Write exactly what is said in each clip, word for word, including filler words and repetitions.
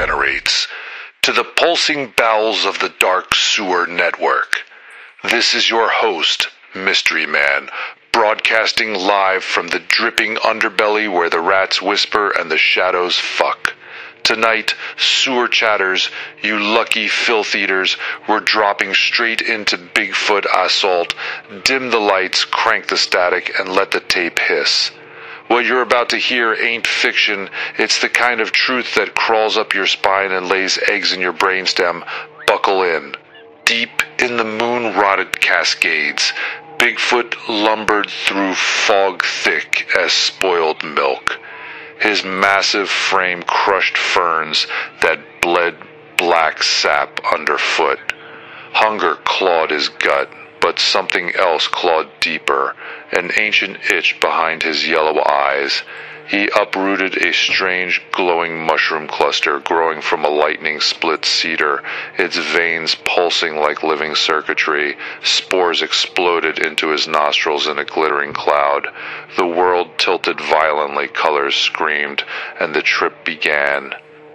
degenerates, to the pulsing bowels of the dark sewer network. This is your host, Mystery Man, broadcasting live from the dripping underbelly where the rats whisper and the shadows fuck. Tonight, sewer chatters, you lucky filth eaters, we're dropping straight into Bigfoot assault. Dim the lights, crank the static, and let the tape hiss. What you're about to hear ain't fiction. It's the kind of truth that crawls up your spine and lays eggs in your brainstem. Buckle in. Deep in the moon-rotted Cascades, Bigfoot lumbered through fog thick as spoiled milk. His massive frame crushed ferns that bled black sap underfoot. Hunger clawed his gut, but something else clawed deeper, an ancient itch behind his yellow eyes. He uprooted a strange glowing mushroom cluster growing from a lightning-split cedar, its veins pulsing like living circuitry. Spores exploded into his nostrils in a glittering cloud. The world tilted violently, colors screamed, and the trip began.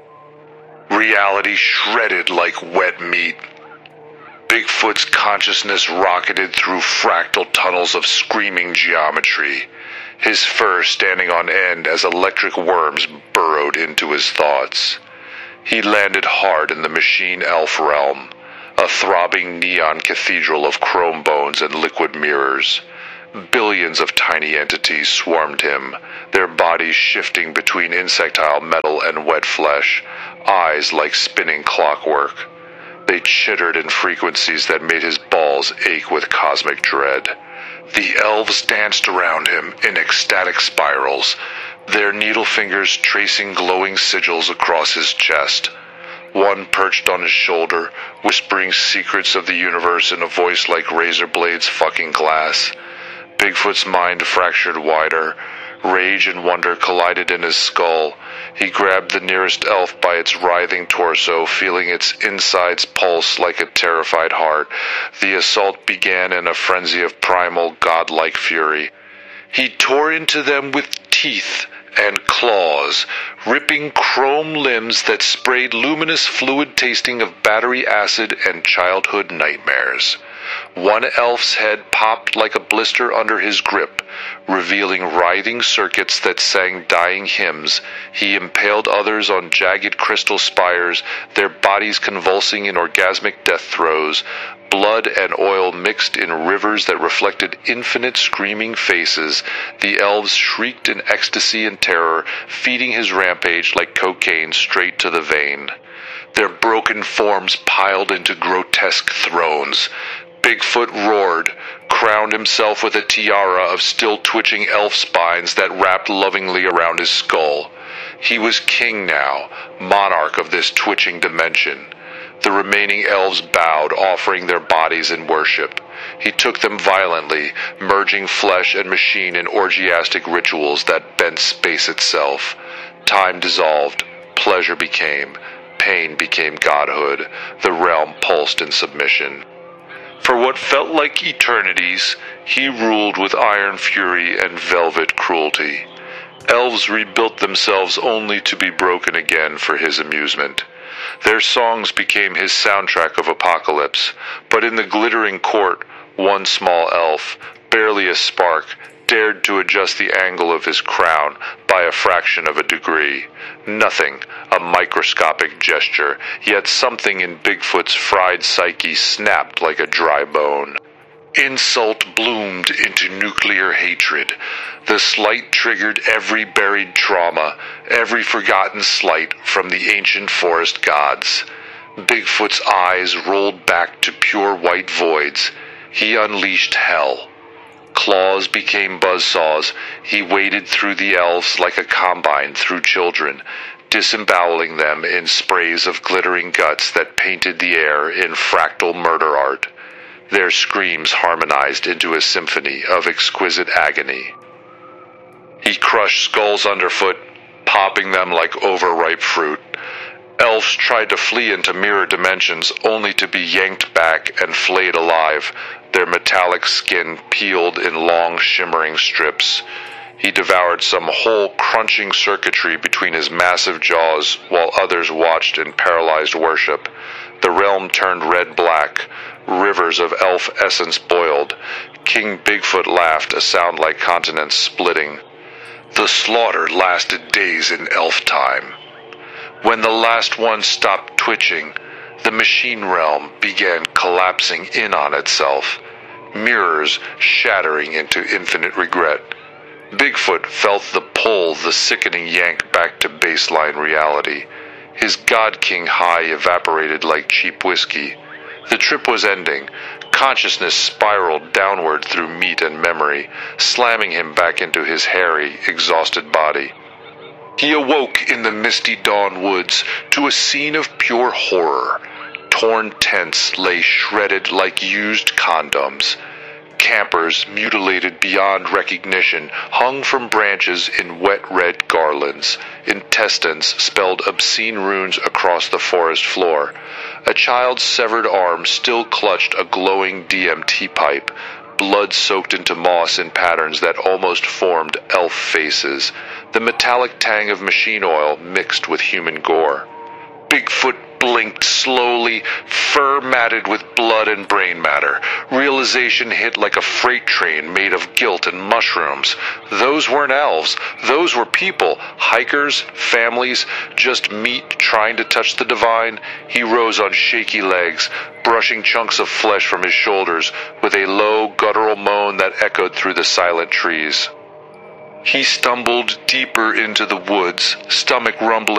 Reality shredded like wet meat. Bigfoot's consciousness rocketed through fractal tunnels of screaming geometry, his fur standing on end as electric worms burrowed into his thoughts. He landed hard in the machine elf realm, a throbbing neon cathedral of chrome bones and liquid mirrors. Billions of tiny entities swarmed him, their bodies shifting between insectile metal and wet flesh, eyes like spinning clockwork. They chittered in frequencies that made his balls ache with cosmic dread. The elves danced around him in ecstatic spirals, their needle fingers tracing glowing sigils across his chest. One perched on his shoulder, whispering secrets of the universe in a voice like razor blades fucking glass. Bigfoot's mind fractured wider. Rage and wonder collided in his skull. He grabbed the nearest elf by its writhing torso, feeling its insides pulse like a terrified heart. The assault began in a frenzy of primal, godlike fury. He tore into them with teeth and claws, ripping chrome limbs that sprayed luminous fluid tasting of battery acid and childhood nightmares. One elf's head popped like a blister under his grip, revealing writhing circuits that sang dying hymns. He impaled others on jagged crystal spires, their bodies convulsing in orgasmic death throes. Blood and oil mixed in rivers that reflected infinite screaming faces. The elves shrieked in ecstasy and terror, feeding his rampage like cocaine straight to the vein. Their broken forms piled into grotesque thrones. Bigfoot roared, crowned himself with a tiara of still-twitching elf spines that wrapped lovingly around his skull. He was king now, monarch of this twitching dimension. The remaining elves bowed, offering their bodies in worship. He took them violently, merging flesh and machine in orgiastic rituals that bent space itself. Time dissolved, pleasure became, pain became godhood. The realm pulsed in submission. For what felt like eternities, he ruled with iron fury and velvet cruelty. Elves rebuilt themselves only to be broken again for his amusement. Their songs became his soundtrack of apocalypse, but in the glittering court, one small elf, barely a spark, dared to adjust the angle of his crown by a fraction of a degree. Nothing, a microscopic gesture, yet something in Bigfoot's fried psyche snapped like a dry bone. Insult bloomed into nuclear hatred. The slight triggered every buried trauma, every forgotten slight from the ancient forest gods. Bigfoot's eyes rolled back to pure white voids. He unleashed hell. Claws became buzzsaws. He waded through the elves like a combine through children, disemboweling them in sprays of glittering guts that painted the air in fractal murder art. Their screams harmonized into a symphony of exquisite agony. He crushed skulls underfoot, popping them like overripe fruit. Elves tried to flee into mirror dimensions, only to be yanked back and flayed alive, their metallic skin peeled in long, shimmering strips. He devoured some whole crunching circuitry between his massive jaws while others watched in paralyzed worship. The realm turned red-black. Rivers of elf essence boiled. King Bigfoot laughed, a sound like continents splitting. The slaughter lasted days in elf time. When the last one stopped twitching, the machine realm began collapsing in on itself, mirrors shattering into infinite regret. Bigfoot felt the pull, the sickening yank back to baseline reality. His God King high evaporated like cheap whiskey. The trip was ending. Consciousness spiraled downward through meat and memory, slamming him back into his hairy, exhausted body. He awoke in the misty dawn woods to a scene of pure horror. Torn tents lay shredded like used condoms. Campers, mutilated beyond recognition, hung from branches in wet red garlands. Intestines spelled obscene runes across the forest floor. A child's severed arm still clutched a glowing D M T pipe, blood soaked into moss in patterns that almost formed elf faces. The metallic tang of machine oil mixed with human gore. Bigfoot blinked slowly, fur matted with blood and brain matter. Realization hit like a freight train made of guilt and mushrooms. Those weren't elves. Those were people, hikers, families, just meat trying to touch the divine. He rose on shaky legs, brushing chunks of flesh from his shoulders with a low, guttural moan that echoed through the silent trees. He stumbled deeper into the woods, stomach rumbling